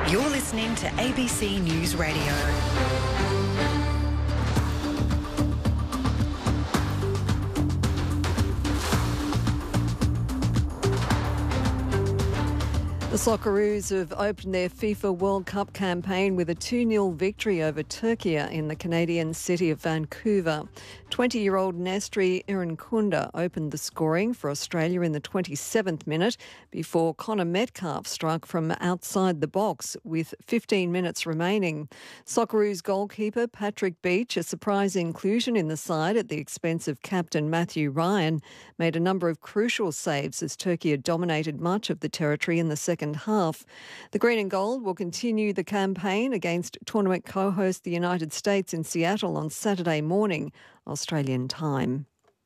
You're listening to ABC News Radio. The Socceroos have opened their FIFA World Cup campaign with a 2-0 victory over Turkey in the Canadian city of Vancouver. 20-year-old Nastri Irankunda opened the scoring for Australia in the 27th minute before Connor Metcalfe struck from outside the box with 15 minutes remaining. Socceroos goalkeeper Patrick Beach, a surprise inclusion in the side at the expense of captain Matthew Ryan, made a number of crucial saves as Turkey had dominated much of the territory in the second half. The Green and Gold will continue the campaign against tournament co-host the United States in Seattle on Saturday morning, Australian time.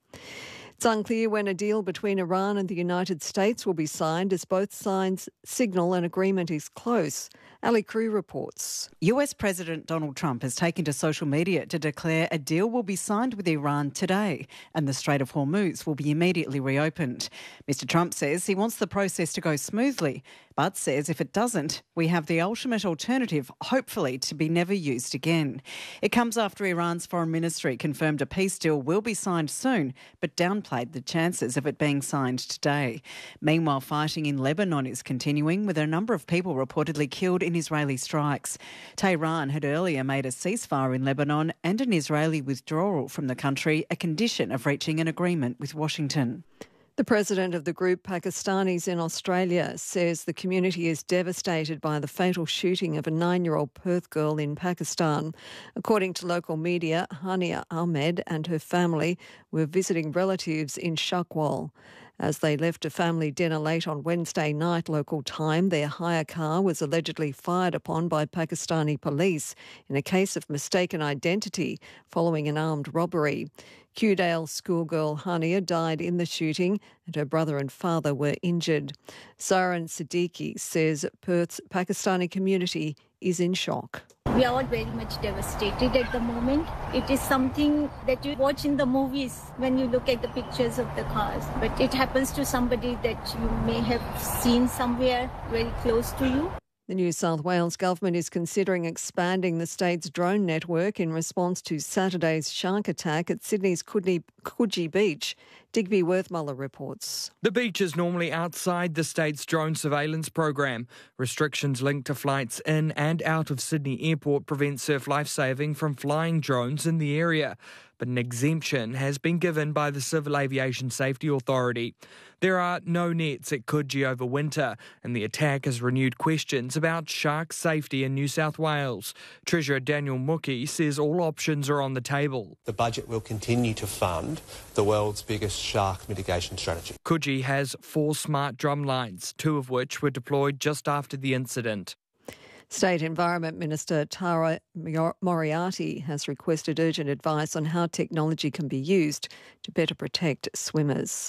It's unclear when a deal between Iran and the United States will be signed as both sides signal an agreement is close. Ali Crew reports. US President Donald Trump has taken to social media to declare a deal will be signed with Iran today and the Strait of Hormuz will be immediately reopened. Mr. Trump says he wants the process to go smoothly, but says if it doesn't, we have the ultimate alternative, hopefully to be never used again. It comes after Iran's foreign ministry confirmed a peace deal will be signed soon, but downplayed the chances of it being signed today. Meanwhile, fighting in Lebanon is continuing, with a number of people reportedly killed in Israeli strikes. Tehran had earlier made a ceasefire in Lebanon and an Israeli withdrawal from the country a condition of reaching an agreement with Washington. The president of the group Pakistanis in Australia says the community is devastated by the fatal shooting of a 9-year-old Perth girl in Pakistan. According to local media, Hania Ahmed and her family were visiting relatives in Shakwal. As they left a family dinner late on Wednesday night local time, their hire car was allegedly fired upon by Pakistani police in a case of mistaken identity following an armed robbery. Kewdale schoolgirl Hania died in the shooting and her brother and father were injured. Saran Siddiqui says Perth's Pakistani community is in shock. We are all very much devastated at the moment. It is something that you watch in the movies when you look at the pictures of the cars. But it happens to somebody that you may have seen somewhere very close to you. The New South Wales government is considering expanding the state's drone network in response to Saturday's shark attack at Sydney's Coogee Beach. Digby Worthmuller reports. The beach is normally outside the state's drone surveillance program. Restrictions linked to flights in and out of Sydney Airport prevent Surf Lifesaving from flying drones in the area. But an exemption has been given by the Civil Aviation Safety Authority. There are no nets at Coogee over winter, and the attack has renewed questions about shark safety in New South Wales. Treasurer Daniel Mookie says all options are on the table. The budget will continue to fund the world's biggest shark mitigation strategy. Coogee has 4 smart drum lines, 2 of which were deployed just after the incident. State Environment Minister Tara Moriarty has requested urgent advice on how technology can be used to better protect swimmers.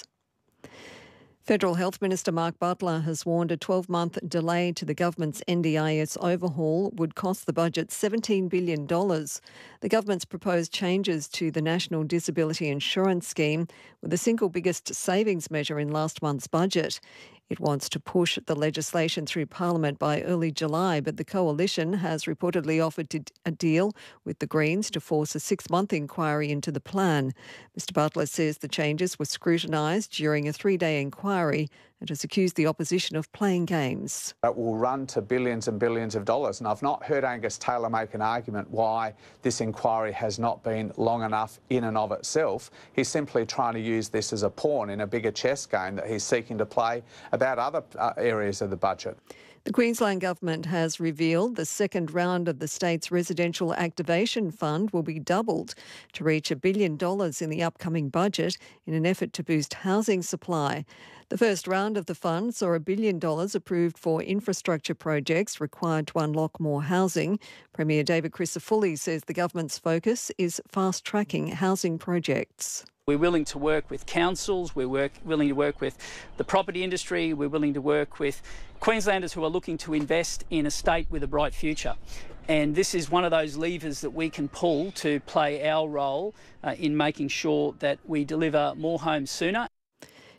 Federal Health Minister Mark Butler has warned a 12-month delay to the government's NDIS overhaul would cost the budget $17 billion. The government's proposed changes to the National Disability Insurance Scheme were the single biggest savings measure in last month's budget. It wants to push the legislation through Parliament by early July, but the coalition has reportedly offered a deal with the Greens to force a 6-month inquiry into the plan. Mr Butler says the changes were scrutinised during a 3-day inquiry and has accused the opposition of playing games. It will run to billions and billions of dollars, and I've not heard Angus Taylor make an argument why this inquiry has not been long enough in and of itself. He's simply trying to use this as a pawn in a bigger chess game that he's seeking to play about other areas of the budget. The Queensland Government has revealed the second round of the state's Residential Activation Fund will be doubled to reach $1 billion in the upcoming budget in an effort to boost housing supply. The first round of the fund saw $1 billion approved for infrastructure projects required to unlock more housing. Premier David Crisafulli says the government's focus is fast-tracking housing projects. We're willing to work with councils, we're willing to work with the property industry, we're willing to work with Queenslanders who are looking to invest in a state with a bright future. And this is one of those levers that we can pull to play our role in making sure that we deliver more homes sooner.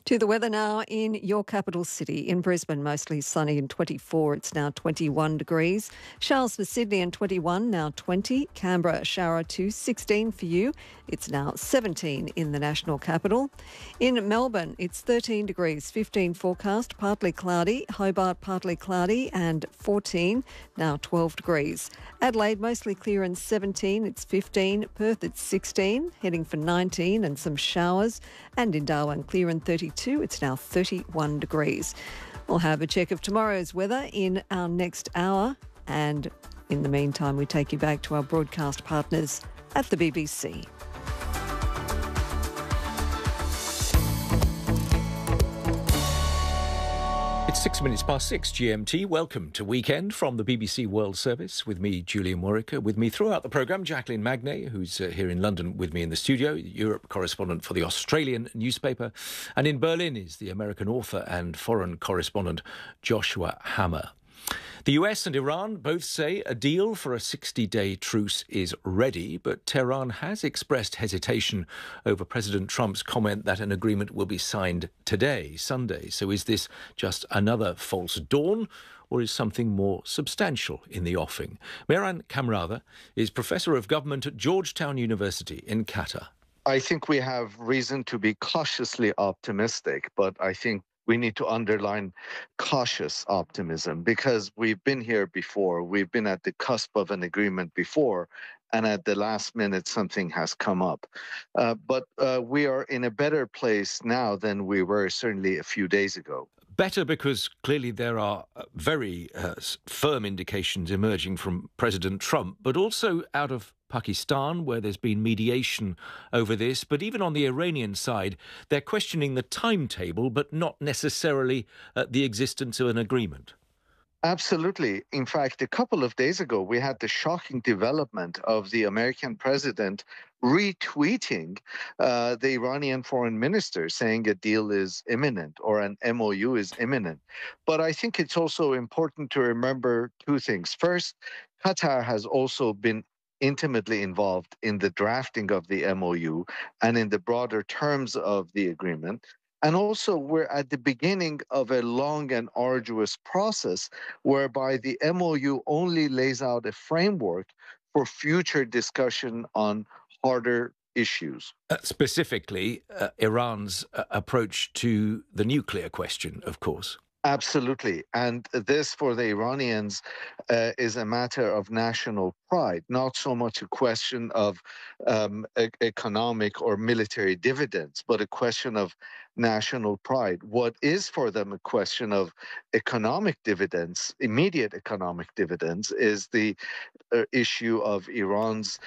To the weather now in your capital city. In Brisbane, mostly sunny and 24. It's now 21 degrees. Showers for Sydney and 21, now 20. Canberra, shower to 16 for you. It's now 17 in the national capital. In Melbourne, it's 13 degrees, 15 forecast, partly cloudy. Hobart, partly cloudy and 14, now 12 degrees. Adelaide, mostly clear and 17. It's 15. Perth, it's 16, heading for 19 and some showers. And in Darwin, clear and 32. It's now 31 degrees. We'll have a check of tomorrow's weather in our next hour. And in the meantime, we take you back to our broadcast partners at the BBC. It's 6 minutes past 6 GMT. Welcome to Weekend from the BBC World Service with me, Julian Warwicker. With me throughout the programme, Jacqueline Magnay, who's here in London with me in the studio, Europe correspondent for the Australian newspaper. And in Berlin is the American author and foreign correspondent Joshua Hammer. The US and Iran both say a deal for a 60-day truce is ready, but Tehran has expressed hesitation over President Trump's comment that an agreement will be signed today, Sunday. So is this just another false dawn, or is something more substantial in the offing? Mehran Kamratha is Professor of Government at Georgetown University in Qatar. I think we have reason to be cautiously optimistic, but I think we need to underline cautious optimism because we've been here before. We've been at the cusp of an agreement before, and at the last minute, something has come up. But we are in a better place now than we were certainly a few days ago. Better because clearly there are very firm indications emerging from President Trump, but also out of Pakistan, where there's been mediation over this. But even on the Iranian side, they're questioning the timetable, but not necessarily the existence of an agreement. Absolutely. In fact, a couple of days ago, we had the shocking development of the American president retweeting the Iranian foreign minister saying a deal is imminent or an MOU is imminent. But I think it's also important to remember two things. First, Qatar has also been intimately involved in the drafting of the MOU and in the broader terms of the agreement. And also, we're at the beginning of a long and arduous process whereby the MOU only lays out a framework for future discussion on harder issues. Specifically, Iran's approach to the nuclear question, of course. Absolutely. And this, for the Iranians, is a matter of national pride, not so much a question of economic or military dividends, but a question of national pride. What is for them a question of economic dividends, immediate economic dividends, is the issue of Iran's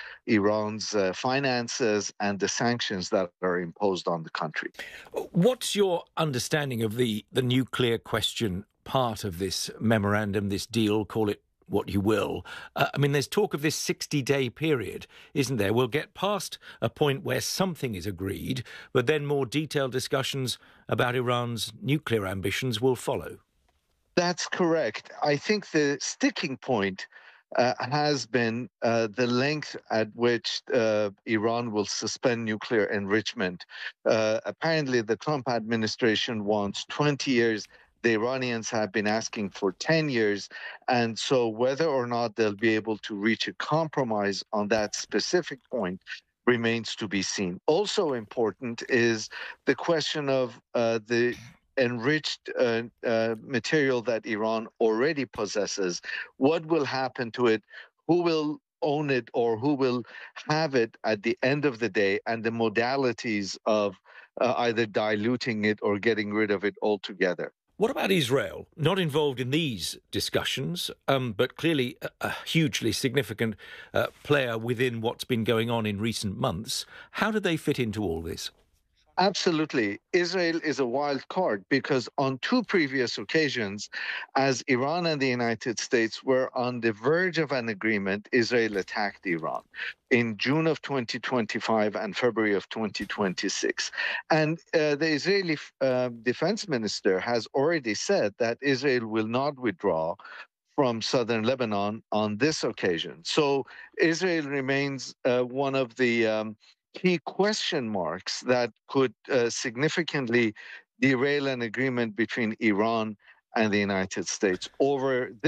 finances and the sanctions that are imposed on the country. What's your understanding of the nuclear question part of this memorandum, this deal, call it what you will? I mean, there's talk of this 60-day period, isn't there? We'll get past a point where something is agreed, but then more detailed discussions about Iran's nuclear ambitions will follow. That's correct. I think the sticking point has been the length at which Iran will suspend nuclear enrichment. Apparently, the Trump administration wants 20 years. The Iranians have been asking for 10 years. And so whether or not they'll be able to reach a compromise on that specific point remains to be seen. Also important is the question of the enriched material that Iran already possesses. What will happen to it? Who will own it or who will have it at the end of the day, and the modalities of either diluting it or getting rid of it altogether. What about Israel? Not involved in these discussions, but clearly a hugely significant player within what's been going on in recent months. How do they fit into all this? Absolutely. Israel is a wild card because on two previous occasions, as Iran and the United States were on the verge of an agreement, Israel attacked Iran in June of 2025 and February of 2026. And the Israeli defense minister has already said that Israel will not withdraw from southern Lebanon on this occasion. So Israel remains one of the key question marks that could significantly derail an agreement between Iran and the United States over